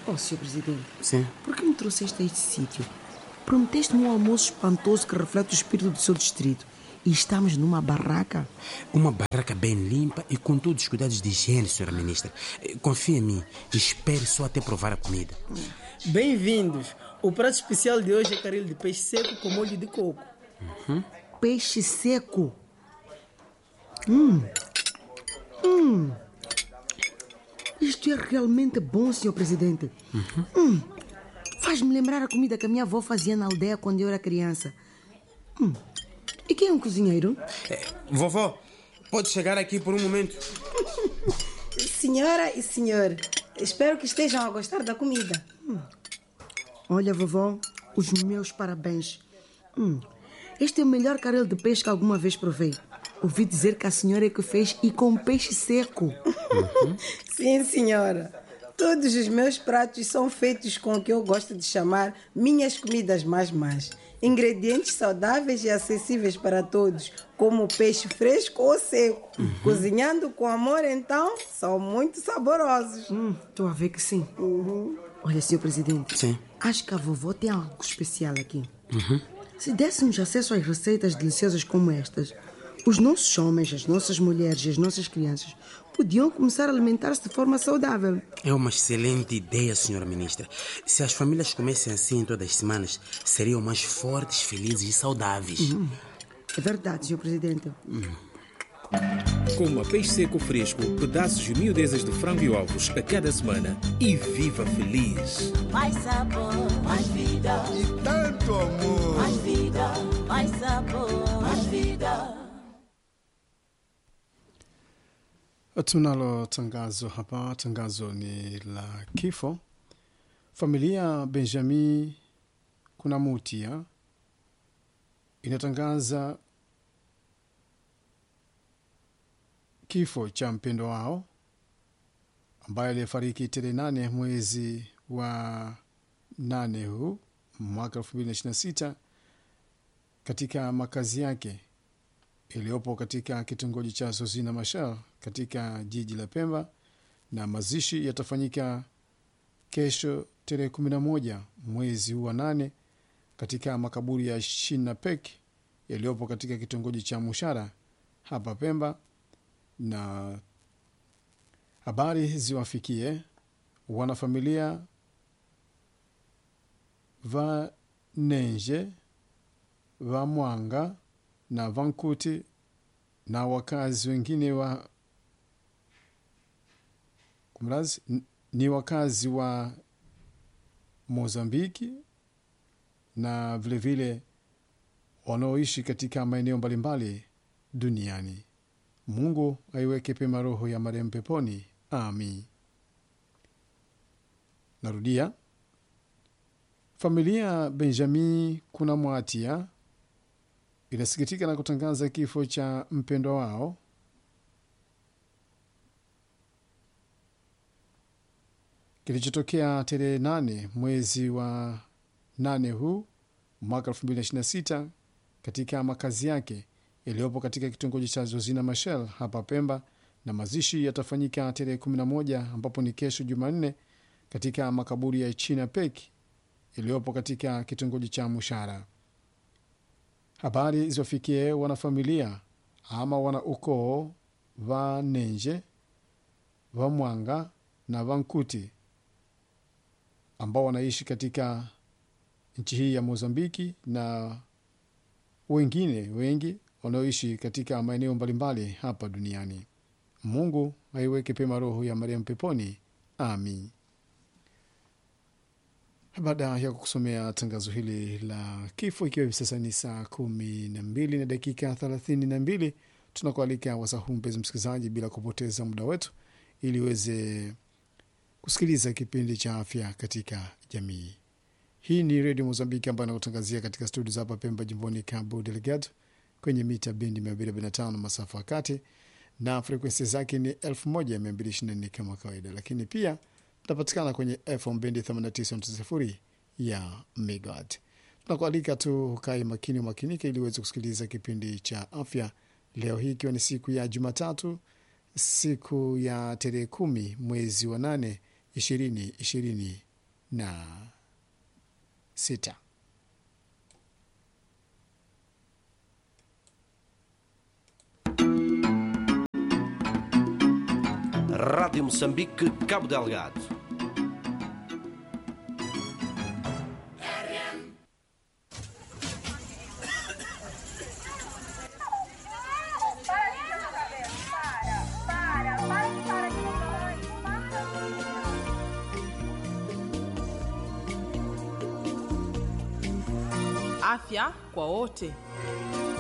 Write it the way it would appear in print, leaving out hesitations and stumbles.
Oh, Sr. Presidente, Sim. por que me trouxeste a este sítio? Prometeste-me um almoço espantoso que reflete o espírito do seu distrito. E estamos numa barraca? Uma barraca bem limpa e com todos os cuidados de higiene, senhora ministra. Confia em mim e espere só até provar a comida. Bem-vindos! O prato especial de hoje é caril de peixe seco com molho de coco. Peixe seco. Isto é realmente bom, Sr. Presidente. Faz-me lembrar a comida que a minha avó fazia na aldeia quando eu era criança. E quem é um cozinheiro? Vovó, pode chegar aqui por um momento? Senhora e senhor, espero que estejam a gostar da comida. Olha, vovó, os meus parabéns. Este é o melhor caril de peixe que alguma vez provei. Ouvi dizer que a senhora é que fez e com peixe seco. Sim, senhora. Todos os meus pratos são feitos com o que eu gosto de chamar minhas comidas mais. Ingredientes saudáveis e acessíveis para todos, como peixe fresco ou seco. Cozinhando com amor, então, são muito saborosos. Estou a ver que sim. Olha, Sr. Presidente. Sim. Acho que a vovó tem algo especial aqui. Se dessemos acesso às receitas deliciosas como estas, os nossos homens, as nossas mulheres e as nossas crianças podiam começar a alimentar-se de forma saudável. É uma excelente ideia, senhora ministra. Se as famílias comessem assim todas as semanas, seriam mais fortes, felizes e saudáveis. É verdade, Sr. Presidente. Coma peixe seco fresco, pedaços e miudezas de frango e ovos a cada semana e viva feliz. Mais sabor, mais vida. E tanto amor. Mais vida, mais sabor, mais vida. Tunalo tangazo hapa. Tangazo ni la kifo. Familia Benjamin Kunamutia inatangaza kifo cha mpendo wao ambaye aliyefariki tarehe 8 mwezi wa 8 huu mwaka 2026 katika makazi yake iliyopo katika kitongoji cha Sosina Machel katika jiji la Pemba, na mazishi yatafanyika kesho tarehe 11 mwezi wa 8 katika makaburi ya Shinapek yaliyopo katika kitongoji cha Mushara hapa Pemba, na habari ziwafikie wanafamilia va Nenje, va Mwanga na Vankuti na wakazi wengine wa kumrazi ni wakazi wa Mozambiki na vilevile wanaoishi katika maeneo mbalimbali duniani. Mungu aiweke pema roho ya marehemu peponi. Amin. Narudia. Familia Benjamin Kunamwatia inasikitika na kutangaza kifo cha mpendwa wao kilichotokea tarehe 8 mwezi wa 8 huu mwaka 2026 katika makazi yake yaliyopo katika kitongoji cha Zozina Machel hapa Pemba, na mazishi yatafanyika tarehe 11 ambapo ni kesho Jumanne katika makaburi ya China Pek yaliyopo katika kitongoji cha Mushara. Habari ziwafikie wanafamilia ama wana ukoo va Nenje, va Mwanga na Vankuti ambao wanaishi katika nchi hii ya Mozambiki na wengine wengi wanaoishi katika maeneo mbalimbali hapa duniani. Mungu aiweke pema roho ya marehemu peponi. Amin. Baada ya kukusomea tangazo hili la kifo, ikiwa hivi sasa ni saa 12 na dakika 32, tunakualika wasahu mpenzi msikilizaji, bila kupoteza muda wetu, ili uweze kusikiliza kipindi cha afya katika jamii. Hii ni Radio Mozambiki ambayo inakutangazia katika studio za hapa Pemba, jimboni Cabo Delgado, kwenye mita bendi 225 masafa ya kati, na frekuensi zake ni 1224 kama kawaida, lakini pia tunapatikana kwenye FM bendi 89.0 ya megawatt. Tunakualika tu ukae makini umakinike ili uweze kusikiliza kipindi cha afya leo hii, ikiwa ni siku ya Jumatatu, siku ya tarehe 10 mwezi wa 8 2026. Rádio Moçambique, Cabo Delgado. Afya kwa wote.